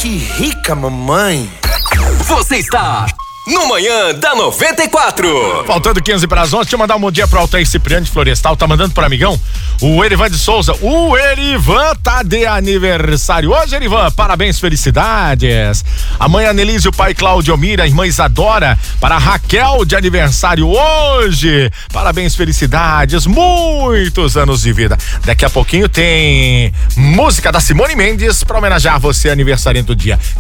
Que rica mamãe. Você está no Manhã da 94. Faltando 15 para as 11, deixa eu mandar um bom dia pro Altair Cipriano de Florestal, tá mandando pro amigão, o Erivan de Souza. O Erivan tá de aniversário hoje, Erivan, parabéns, felicidades. A mãe Anelise, o pai Cláudio Mira, a irmã Isadora, para a Raquel de aniversário hoje, parabéns, felicidades, muitos anos de vida. Daqui a pouquinho tem música da Simone Mendes para homenagear você, aniversariante do dia.